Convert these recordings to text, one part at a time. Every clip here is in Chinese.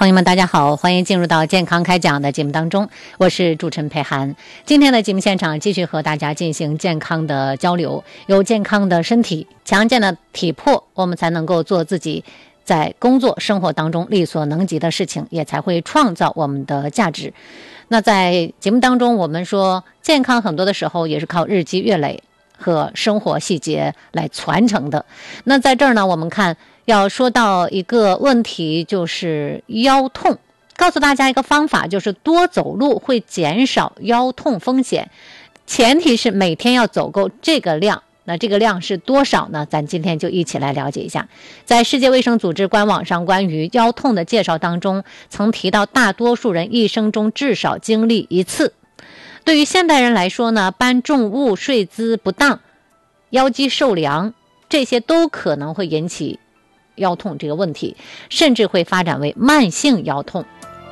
朋友们大家好，欢迎进入到健康开讲的节目当中，我是主持人佩涵。今天的节目现场继续和大家进行健康的交流，有健康的身体，强健的体魄，我们才能够做自己在工作生活当中力所能及的事情，也才会创造我们的价值。那在节目当中我们说健康很多的时候也是靠日积月累和生活细节来传承的。那在这儿呢，我们看要说到一个问题，就是腰痛。告诉大家一个方法，就是多走路会减少腰痛风险，前提是每天要走够这个量。那这个量是多少呢？咱今天就一起来了解一下。在世界卫生组织官网上关于腰痛的介绍当中，曾提到大多数人一生中至少经历一次。对于现代人来说呢，搬重物、睡姿不当、腰肌受凉，这些都可能会引起腰痛这个问题，甚至会发展为慢性腰痛。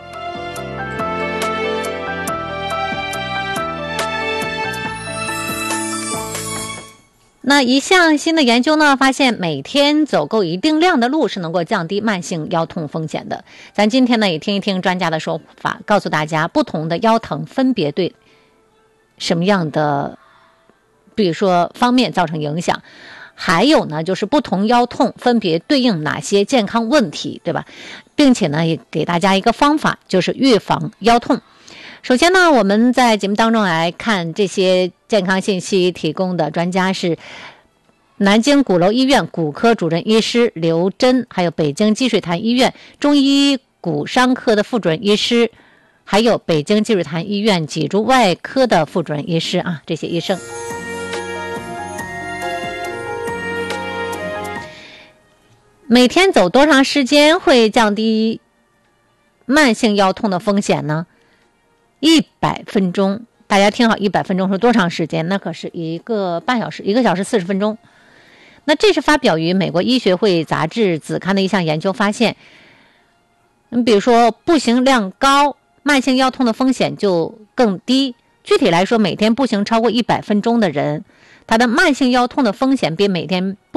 那一项新的研究呢，发现每天走够一定量的路是能够降低慢性腰痛风险的。咱今天呢也听一听专家的说法，告诉大家不同的腰疼分别对什么样的比如说方面造成影响，还有呢就是不同腰痛分别对应哪些健康问题，对吧？并且呢也给大家一个方法，就是预防腰痛。首先呢，我们在节目当中来看这些健康信息提供的专家是南京鼓楼医院骨科主任医师刘真，还有北京积水潭医院中医骨伤科的副主任医师，还有北京积水潭医院脊柱外科的副主任医师啊，这些医生。每天走多长时间会降低慢性腰痛的风险呢？100分钟，大家听好，100分钟是多长时间？那可是1个半小时，1个小时40分钟。那这是发表于美国医学会杂志子刊的一项研究发现。比如说步行量高，慢性腰痛的风险就更低。具体来说，每天步行超过100分钟的人，他的慢性腰痛的风险比每天